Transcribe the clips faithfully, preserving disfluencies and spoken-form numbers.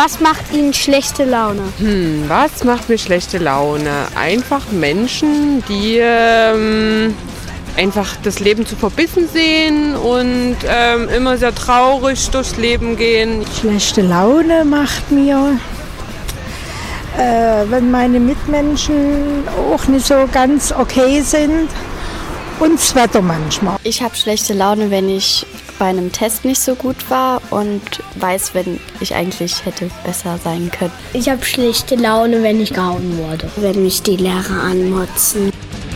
Was macht Ihnen schlechte Laune? Hm, was macht mir schlechte Laune? Einfach Menschen, die ähm, einfach das Leben zu verbissen sehen und ähm, immer sehr traurig durchs Leben gehen. Schlechte Laune macht mir, äh, wenn meine Mitmenschen auch nicht so ganz okay sind. Und das Wetter manchmal. Ich habe schlechte Laune, wenn ich bei einem Test nicht so gut war und weiß, wenn ich eigentlich hätte besser sein können. Ich habe schlechte Laune, wenn ich gehauen wurde. Wenn mich die Lehrer anmotzen.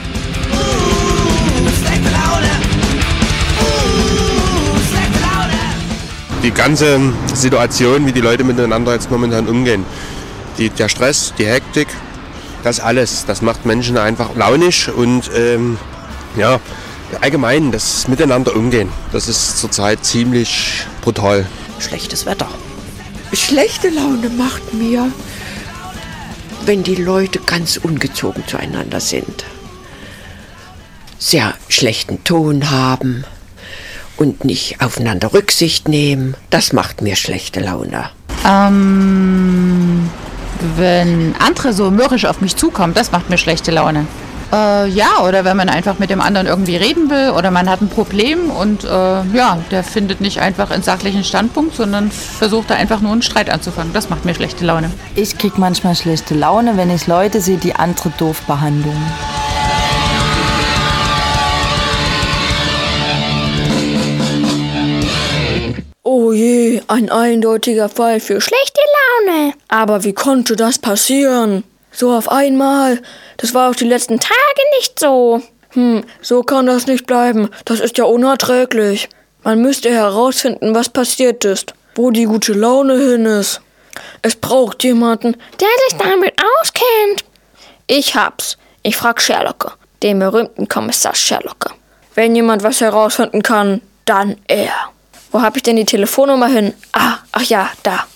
Die ganze Situation, wie die Leute miteinander jetzt momentan umgehen. Die, der Stress, die Hektik, das alles, das macht Menschen einfach launisch und ähm, ja, allgemein das Miteinander umgehen, das ist zurzeit ziemlich brutal. Schlechtes Wetter. Schlechte Laune macht mir, wenn die Leute ganz ungezogen zueinander sind, sehr schlechten Ton haben und nicht aufeinander Rücksicht nehmen. Das macht mir schlechte Laune. Ähm, wenn andere so mürrisch auf mich zukommen, das macht mir schlechte Laune. Äh, ja, oder wenn man einfach mit dem anderen irgendwie reden will oder man hat ein Problem und äh, ja, der findet nicht einfach einen sachlichen Standpunkt, sondern versucht da einfach nur einen Streit anzufangen. Das macht mir schlechte Laune. Ich krieg manchmal schlechte Laune, wenn ich Leute sehe, die andere doof behandeln. Oh je, ein eindeutiger Fall für schlechte Laune. Aber wie konnte das passieren? So auf einmal. Das war auch die letzten Tage nicht so. Hm, so kann das nicht bleiben. Das ist ja unerträglich. Man müsste herausfinden, was passiert ist. Wo die gute Laune hin ist. Es braucht jemanden, der sich damit auskennt. Ich hab's. Ich frag Sherlock, den berühmten Kommissar Sherlock. Wenn jemand was herausfinden kann, dann er. Wo hab ich denn die Telefonnummer hin? Ah, ach ja, da.